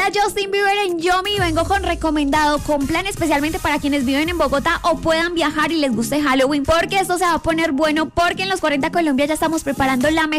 Era Justin Bieber en Yomi y vengo con recomendado, con plan especialmente para quienes viven en Bogotá o puedan viajar y les guste Halloween, porque esto se va a poner bueno, porque en los 40 Colombia ya estamos preparando la